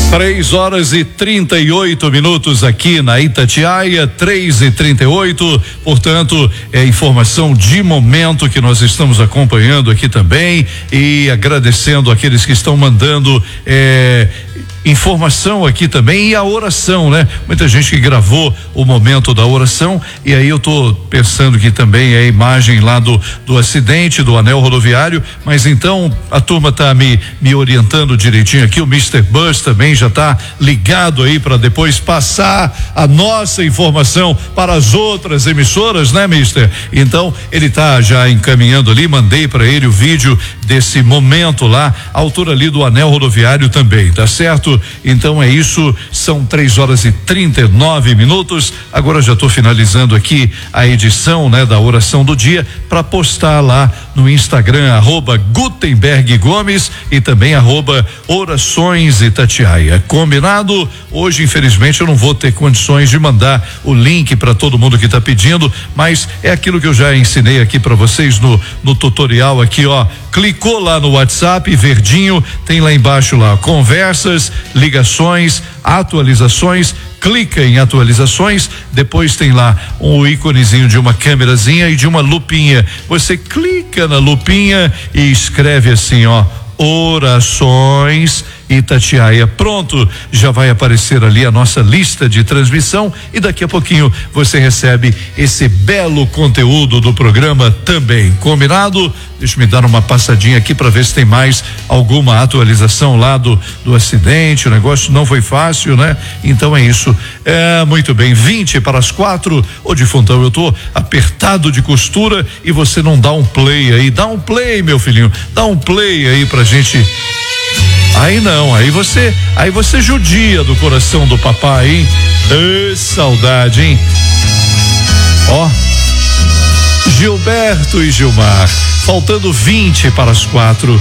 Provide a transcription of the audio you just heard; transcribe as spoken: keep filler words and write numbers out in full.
Três horas e trinta e oito minutos aqui na Itatiaia, três e trinta e oito. Portanto, é informação de momento que nós estamos acompanhando aqui também e agradecendo aqueles que estão mandando é, informação aqui também e a oração, né? Muita gente que gravou o momento da oração e aí eu tô pensando que também é a imagem lá do do acidente do anel rodoviário, mas então a turma tá me me orientando direitinho aqui, o mister Bus também já tá ligado aí para depois passar a nossa informação para as outras emissoras, né, mister? Então ele tá já encaminhando ali, mandei para ele o vídeo desse momento lá, a altura ali do anel rodoviário também, tá certo? Então é isso, são três horas e trinta e nove minutos. Agora já estou finalizando aqui a edição, né, da oração do dia para postar lá no Instagram, arroba Gutenberg Gomes e também arroba Orações Itatiaia. Combinado? Hoje, infelizmente, eu não vou ter condições de mandar o link para todo mundo que está pedindo, mas é aquilo que eu já ensinei aqui para vocês no no tutorial aqui, ó. Clicou lá no WhatsApp, verdinho, tem lá embaixo lá, conversas, ligações, atualizações, clica em atualizações, depois tem lá um íconezinho de uma câmerazinha e de uma lupinha. Você clica na lupinha e escreve assim, ó, Orações Itatiaia. Pronto, já vai aparecer ali a nossa lista de transmissão e daqui a pouquinho você recebe esse belo conteúdo do programa também. Combinado? Deixa eu me dar uma passadinha aqui para ver se tem mais alguma atualização lá do do acidente. O negócio não foi fácil, né? Então é isso. É, muito bem, vinte para as quatro. Ô Difuntão, eu tô apertado de costura e você não dá um play aí. Dá um play, meu filhinho. Dá um play aí pra gente. Aí não, aí você, aí você judia do coração do papai, hein? Ê, saudade, hein? Ó, Gilberto e Gilmar, faltando vinte para as quatro.